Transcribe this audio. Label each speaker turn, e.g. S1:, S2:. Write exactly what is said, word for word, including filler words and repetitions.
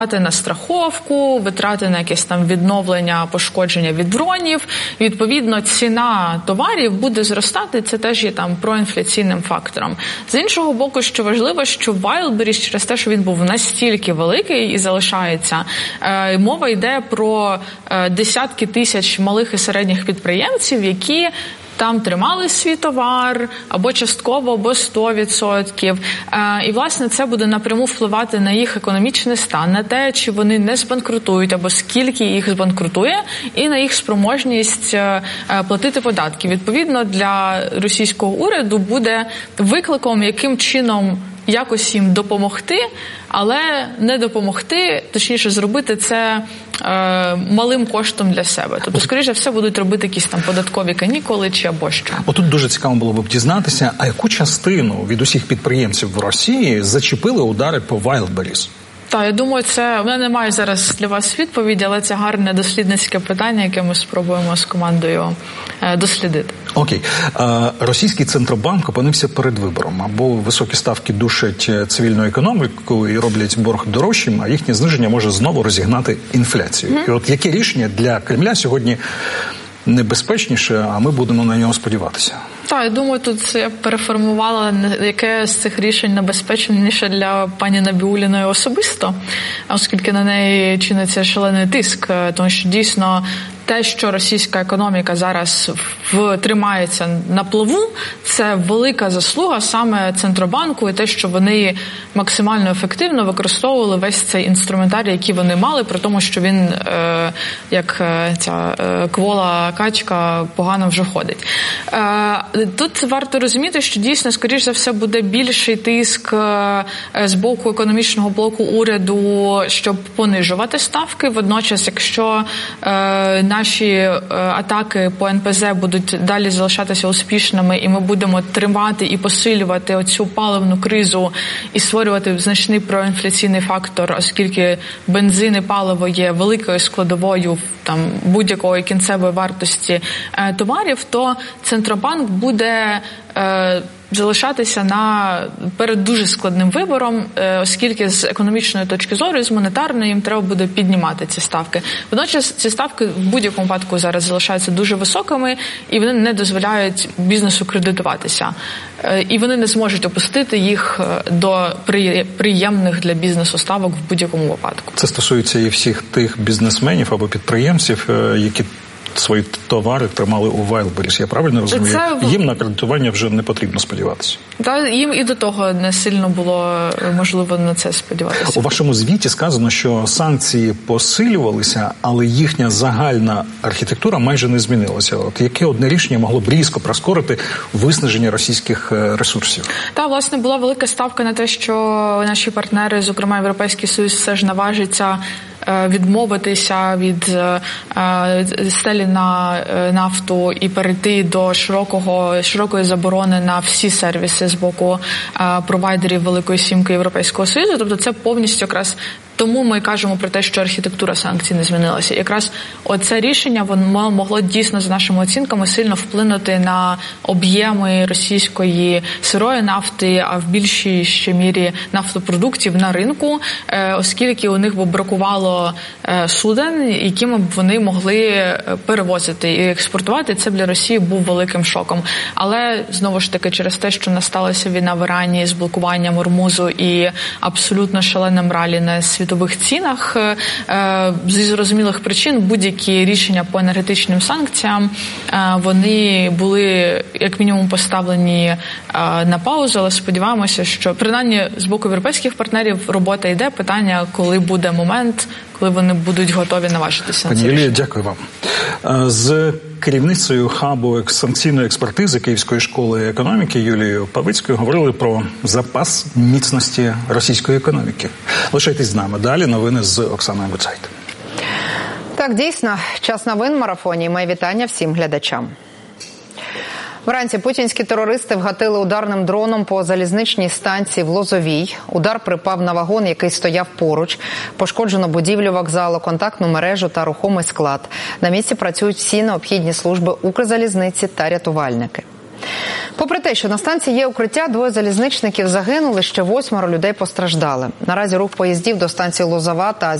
S1: на страховку, витрати на якесь там відновлення, пошкодження від дронів. Відповідно, ціна товарів буде зростати, це теж є там проінфляційним фактором. З іншого боку, що важливо, що Wildberries, через те, що він був настільки великий і залишається, е, мова йде про е, десятки тисяч малих і середніх підприємців, які там тримали свій товар, або частково, або сто відсотків. І, власне, це буде напряму впливати на їх економічний стан, на те, чи вони не збанкрутують, або скільки їх збанкрутує, і на їх спроможність платити податки. Відповідно, для російського уряду буде викликом, яким чином якось їм допомогти, але не допомогти, точніше зробити це е, малим коштом для себе. Тобто, скоріше все, будуть робити якісь там податкові канікули чи або що.
S2: Отут дуже цікаво було б дізнатися, а яку частину від усіх підприємців в Росії зачепили удари по Wildberries?
S1: Так, я думаю, це... У мене немає зараз для вас відповіді, але це гарне дослідницьке питання, яке ми спробуємо з командою дослідити.
S2: Окей. Російський Центробанк опинився перед вибором. Або високі ставки душать цивільну економіку і роблять борг дорожчим, а їхнє зниження може знову розігнати інфляцію. Mm-hmm. І от яке рішення для Кремля сьогодні небезпечніше, а ми будемо на нього сподіватися?
S1: Так, я думаю, тут я переформувала, яке з цих рішень небезпечніше для пані Набіулліної особисто, оскільки на неї чиниться шалений тиск, тому що дійсно те, що російська економіка зараз в, тримається на плаву, це велика заслуга саме Центробанку і те, що вони максимально ефективно використовували весь цей інструментарій, який вони мали, при тому, що він, е, як ця е, квола качка, погано вже ходить. Е, тут варто розуміти, що дійсно, скоріш за все, буде більший тиск е, з боку економічного блоку уряду, щоб понижувати ставки. Водночас, якщо е, наші атаки по ен пе зет будуть далі залишатися успішними, і ми будемо тримати і посилювати оцю паливну кризу і створювати значний проінфляційний фактор, оскільки бензин і паливо є великою складовою там будь-якої кінцевої вартості е, товарів, то Центробанк буде е, залишатися на перед дуже складним вибором, оскільки з економічної точки зору і з монетарної їм треба буде піднімати ці ставки. Водночас ці ставки в будь-якому випадку зараз залишаються дуже високими, і вони не дозволяють бізнесу кредитуватися. І вони не зможуть опустити їх до приємних для бізнесу ставок в будь-якому випадку.
S2: Це стосується і всіх тих бізнесменів або підприємців, які свої товари тримали у Wildberries. Я правильно розумію? Це... Їм на кредитування вже не потрібно сподіватися.
S1: Та їм і до того не сильно було можливо на це сподіватися.
S2: У вашому звіті сказано, що санкції посилювалися, але їхня загальна архітектура майже не змінилася. От яке одне рішення могло б різко прискорити виснаження російських ресурсів?
S1: Та, власне, була велика ставка на те, що наші партнери, зокрема Європейський Союз, все ж наважиться відмовитися від стелі на нафту і перейти до широкого, широкої заборони на всі сервіси з боку провайдерів Великої Сімки Європейського Союзу. Тобто це повністю якраз тому ми кажемо про те, що архітектура санкцій не змінилася. Якраз оце рішення воно могло дійсно, за нашими оцінками, сильно вплинути на об'єми російської сирої нафти, а в більшій ще мірі нафтопродуктів на ринку, оскільки у них би бракувало суден, якими б вони могли перевозити і експортувати. Це для Росії був великим шоком. Але, знову ж таки, через те, що насталася війна в Ірані з блокуванням Ормузу і абсолютно шаленим ралі на світових цінах, зі зрозумілих причин будь-які рішення по енергетичним санкціям, вони були як мінімум поставлені на паузу, але сподіваємося, що принаймні з боку європейських партнерів робота йде, питання, коли буде момент, коли вони будуть готові наважитися на це.
S2: Пані Юлія, дякую вам. З керівницею хабу санкційної експертизи Київської школи економіки Юлією Павицькою говорили про запас міцності російської економіки. Лишайтесь з нами. Далі новини з Оксаною Буцайт.
S3: Так, дійсно, час новин в марафоні. Моє вітання всім глядачам. Вранці путінські терористи вгатили ударним дроном по залізничній станції в Лозовій. Удар припав на вагон, який стояв поруч. Пошкоджено будівлю вокзалу, контактну мережу та рухомий склад. На місці працюють всі необхідні служби Укрзалізниці та рятувальники. Попри те, що на станції є укриття, двоє залізничників загинули, ще восьмеро людей постраждали. Наразі рух поїздів до станції Лозова та